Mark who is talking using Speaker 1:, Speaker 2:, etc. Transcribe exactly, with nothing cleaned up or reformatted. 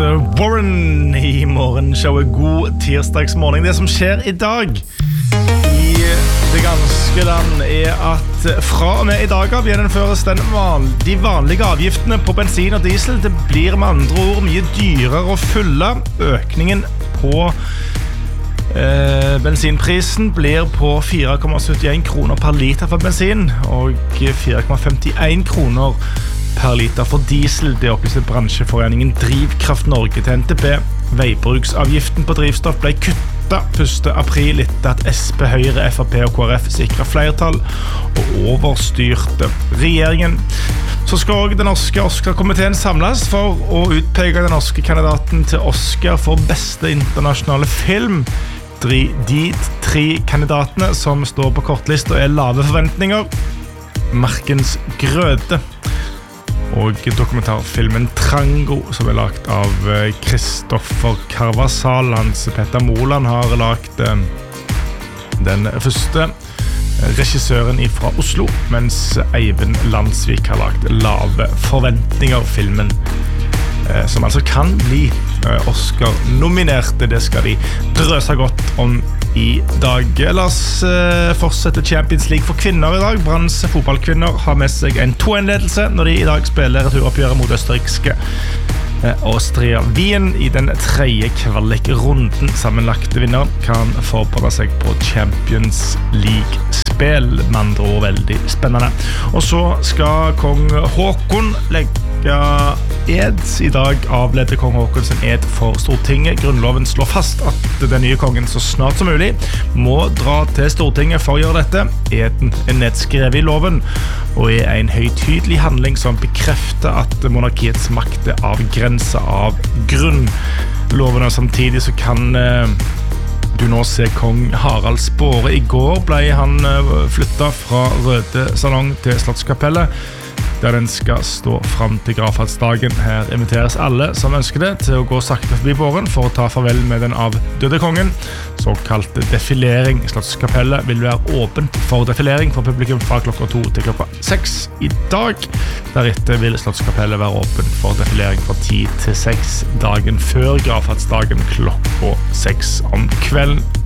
Speaker 1: Warren i morgenshowet God tirsdagsmorgen. Det som skjer i dag i det ganske land er at fra og med i dag av gjennomføres den van, de vanlige avgiftene på bensin og diesel. Det blir med andre ord mye dyrere å fylle. Økningen på eh, bensinprisen blir på fire komma syttien kroner per liter for bensin og fire komma femtien kroner per liter for diesel. Det opplyser bransjeforeningen Drivkraft Norge til N T B. Veibruksavgiften på drivstoff ble kuttet første april etter at S P, Høyre, F R P og K R F sikret flertall og overstyrte regjeringen. Så skal også den norske Oscar-komiteen samles for å utpeke den norske kandidaten til Oscar for beste internasjonale film. De tre kandidatene som står på kortlista er Lave forventninger, Markens grøde og dokumentarfilmen Trango, som er lagt av Kristoffer Carvasal. Hans Petter Moland har lagt den første, regissøren fra Oslo, mens Eivind Landsvik har lagt Lave forventninger, filmen som altså kan bli Oscar-nominerte. Det skal de drøse godt om i dag. Ellers eh, fortsetter Champions League for kvinner i dag. Branns fotballkvinner har med seg en to-en-ledelse når de i dag spiller returoppgjøret mot østerrikske eh, Austria Wien i den tredje kvalikrunden. Sammenlagte vinner kan forberede seg på Champions League-spill, med andre ord veldig spennende. Og så skal kong Håkon legge ed. I dag avleder kong Håkon sin ed for Stortinget. Grunnloven slår fast at den nye kongen så snart som mulig må dra til Stortinget for å gjøre dette. Eden er nedskrevet i loven og er en høytidelig handling som bekrefter at monarkiets makt er avgrenset av grunnloven. Og samtidig så kan eh, du nå se kong Harald Spåre. I går ble han eh, flyttet fra Røde Salong til Slottskapellet, der den skal stå frem til gravferdsdagen. Her inviteres alle som ønsker det til å gå sakte forbi båren for å ta farvel med den avdøde kongen. Såkalt defilering. Slottskapellet vil være åpent for defilering for publikum fra klokka to til klokka seks i dag. Deretter vil Slottskapellet være åpent for defilering fra ti til seks dagen før gravferdsdagen klokka seks om kvelden.